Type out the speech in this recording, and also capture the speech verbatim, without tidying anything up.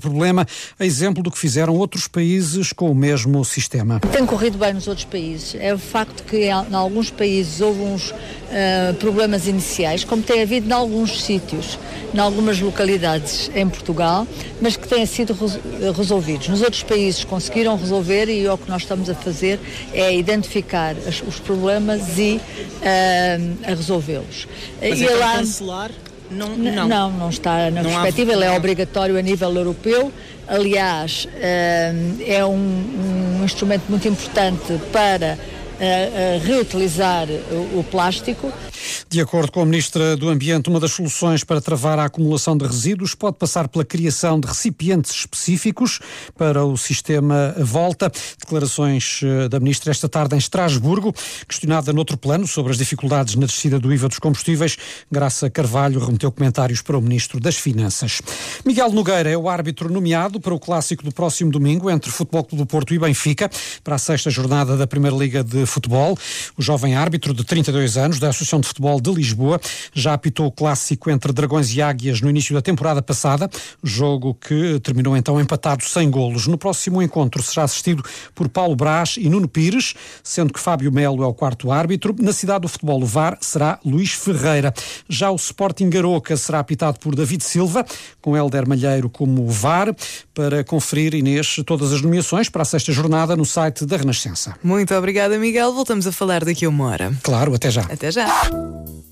problema, a exemplo do que fizeram outros países com o mesmo sistema. Tem corrido bem nos outros países. É o facto que em alguns países houve uns uh, problemas iniciais, como tem havido em alguns sítios, em algumas localidades em Portugal, mas que têm sido resolvidos. Nos outros países conseguiram resolver e o que nós estamos a fazer é identificar as, os problemas e uh, a resolvê-los. Mas e então lá... cancelar? Não, não. não, não está na não perspectiva, há... ele é obrigatório a nível europeu. Aliás, é um, um instrumento muito importante para reutilizar o plástico. De acordo com a Ministra do Ambiente, uma das soluções para travar a acumulação de resíduos pode passar pela criação de recipientes específicos para o sistema Volta. Declarações da Ministra esta tarde em Estrasburgo. Questionada noutro plano sobre as dificuldades na descida do I V A dos combustíveis, Graça Carvalho remeteu comentários para o Ministro das Finanças. Miguel Nogueira é o árbitro nomeado para o clássico do próximo domingo entre Futebol Clube do Porto e Benfica, para a sexta jornada da Primeira Liga de Futebol. O jovem árbitro de trinta e dois anos da Associação de Futebol de Lisboa já apitou o clássico entre Dragões e Águias no início da temporada passada, jogo que terminou então empatado sem golos. No próximo encontro será assistido por Paulo Brás e Nuno Pires, sendo que Fábio Melo é o quarto árbitro. Na cidade do futebol, o V A R será Luís Ferreira. Já o Sporting Aroca será apitado por David Silva, com Hélder Malheiro como V A R. Para conferir, Inês, todas as nomeações para a sexta jornada no site da Renascença. Muito obrigada, Miguel. Voltamos a falar daqui a uma hora. Claro, até já. Até já.